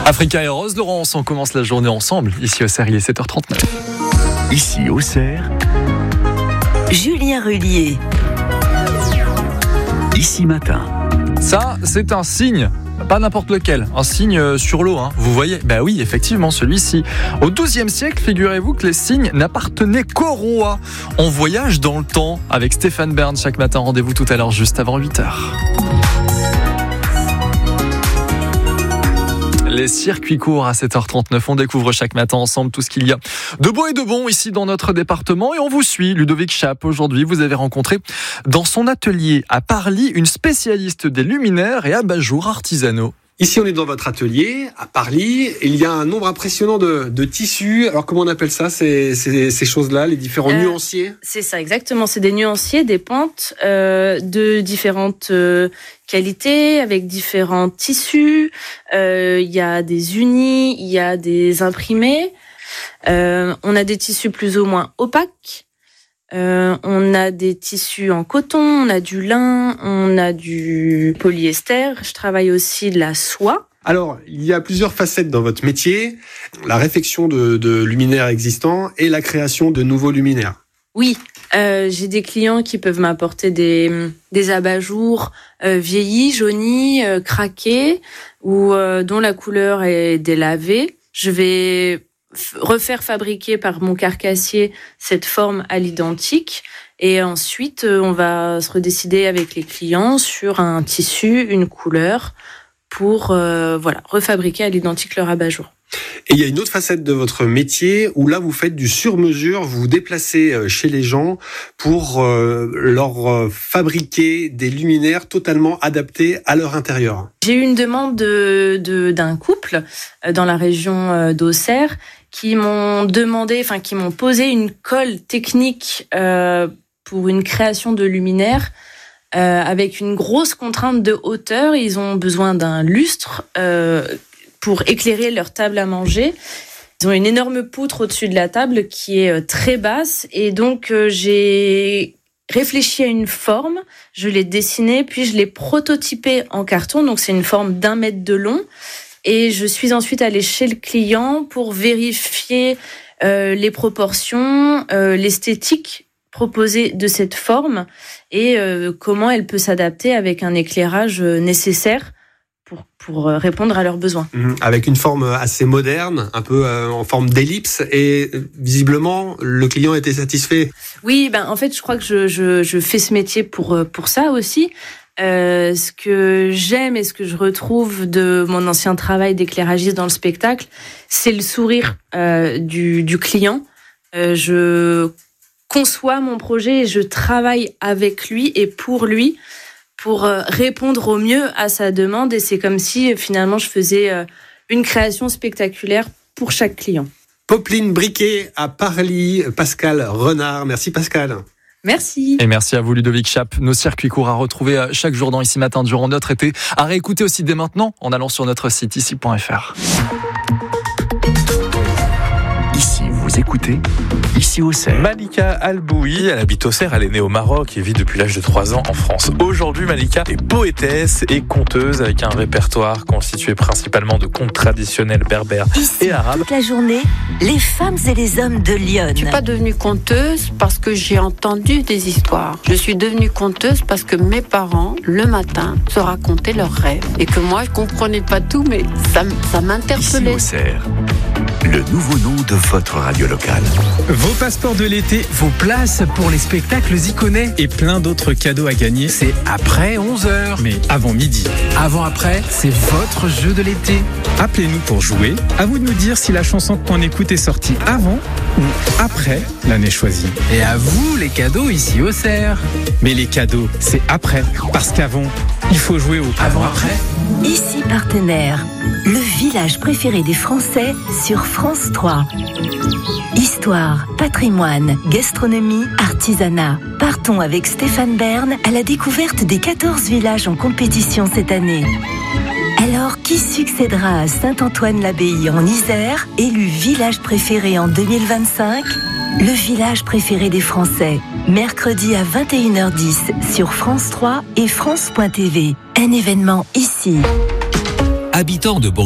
Africa et Rose, Laurence, on commence la journée ensemble. Ici au Auxerre, il est 7h39. Ici au Auxerre, Julien Rullier. Ici matin. Ça, c'est un signe. Pas n'importe lequel, un signe sur l'eau, hein. Vous voyez ? Ben oui, effectivement, celui-ci. Au XIIe siècle, figurez-vous que les cygnes n'appartenaient qu'aux rois. On voyage dans le temps avec Stéphane Bern chaque matin. Rendez-vous tout à l'heure, juste avant 8h. Les circuits courts à 7h39. On découvre chaque matin ensemble tout ce qu'il y a de beau et de bon ici dans notre département. Et on vous suit, Ludovic Chape. Aujourd'hui, vous avez rencontré dans son atelier à Parly une spécialiste des luminaires et abat-jours artisanaux. Ici, on est dans votre atelier, à Parly. Il y a un nombre impressionnant de tissus. Alors, comment on appelle ça, ces choses-là, les différents nuanciers ? C'est ça, exactement. C'est des nuanciers, des pentes de différentes qualités, avec différents tissus. Il y a des unis, il y a des imprimés. On a des tissus plus ou moins opaques. On a des tissus en coton, on a du lin, on a du polyester. Je travaille aussi de la soie. Alors, il y a plusieurs facettes dans votre métier. La réfection de luminaires existants et la création de nouveaux luminaires. Oui, j'ai des clients qui peuvent m'apporter des abat-jours vieillis, jaunis, craqués, ou dont la couleur est délavée. Je vais refaire fabriquer par mon carcassier cette forme à l'identique, et ensuite on va se redécider avec les clients sur un tissu, une couleur pour refabriquer à l'identique leur abat-jour. Et il y a une autre facette de votre métier où là vous faites du sur-mesure, vous vous déplacez chez les gens pour leur fabriquer des luminaires totalement adaptés à leur intérieur. J'ai eu une demande d'un couple dans la région d'Auxerre qui m'ont posé une colle technique pour une création de luminaire avec une grosse contrainte de hauteur. Ils ont besoin d'un lustre pour éclairer leur table à manger. Ils ont une énorme poutre au-dessus de la table qui est très basse, et donc j'ai réfléchi à une forme, je l'ai dessinée, puis je l'ai prototypée en carton, donc c'est une forme d'1 mètre de long. Et je suis ensuite allée chez le client pour vérifier les proportions, l'esthétique proposée de cette forme et comment elle peut s'adapter avec un éclairage nécessaire pour répondre à leurs besoins. Avec une forme assez moderne, un peu en forme d'ellipse, et visiblement le client était satisfait. Oui, en fait je crois que je fais ce métier pour ça aussi. Ce que j'aime et ce que je retrouve de mon ancien travail d'éclairagiste dans le spectacle, c'est le sourire du client. Je conçois mon projet et je travaille avec lui et pour lui pour répondre au mieux à sa demande. Et c'est comme si finalement je faisais une création spectaculaire pour chaque client. Popeline Briquet à Parly, Pascal Renard. Merci Pascal. Merci. Et merci à vous Ludovic Chape. Nos circuits courts à retrouver chaque jour dans Ici Matin durant notre été, à réécouter aussi dès maintenant en allant sur notre site ici.fr. Ici, vous écoutez Ici au Auxerre. Malika Alboui, elle habite au Auxerre, elle est née au Maroc et vit depuis l'âge de 3 ans en France. Aujourd'hui, Malika est poétesse et conteuse avec un répertoire constitué principalement de contes traditionnels berbères et arabes. Toute la journée, les femmes et les hommes de Lyon. Je suis pas devenue conteuse parce que j'ai entendu des histoires. Je suis devenue conteuse parce que mes parents, le matin, se racontaient leurs rêves. Et que moi, je comprenais pas tout, mais ça m'interpellait. Ici au Auxerre, le nouveau nom de votre radio locale. Vos passeports de l'été, vos places pour les spectacles Ziconet et plein d'autres cadeaux à gagner, c'est après 11h. Mais avant midi. Avant-après, c'est votre jeu de l'été. Appelez-nous pour jouer. À vous de nous dire si la chanson qu'on écoute est sortie avant ou après l'année choisie. Et à vous les cadeaux ici au Auxerre. Mais les cadeaux, c'est après. Parce qu'avant, il faut jouer au avant-après. Ici partenaire, le village préféré des Français sur France 3. Histoire, patrimoine, gastronomie, artisanat. Partons avec Stéphane Bern à la découverte des 14 villages en compétition cette année. Alors, qui succédera à Saint-Antoine-l'Abbaye en Isère, élu village préféré en 2025 ? Le village préféré des Français, mercredi à 21h10 sur France 3 et France.tv. Un événement ici. Habitants de